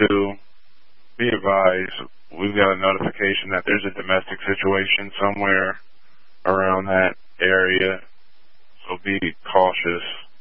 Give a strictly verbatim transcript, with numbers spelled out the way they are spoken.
two, be advised, we've got a notification that there's a domestic situation somewhere around that area, so be cautious.